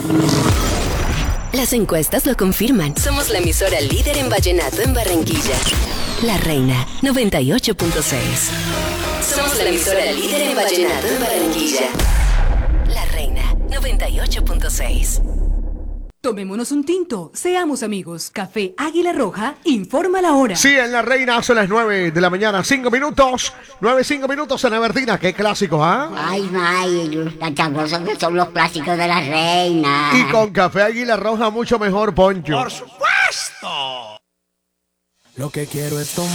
Las encuestas lo confirman. Somos la emisora líder en vallenato en Barranquilla. La Reina 98.6. Somos la emisora líder en vallenato en Barranquilla. La Reina 98.6. Tomémonos un tinto, seamos amigos. Café Águila Roja informa la hora. Sí, en La Reina son las 9 de la mañana, 5 minutos. 5 minutos en Albertina. Qué clásicos, ¿ah? Ay, tan sabrosos que son los clásicos de La Reina. Y con Café Águila Roja mucho mejor, Poncho. ¡Por supuesto! Lo que quiero es tomar.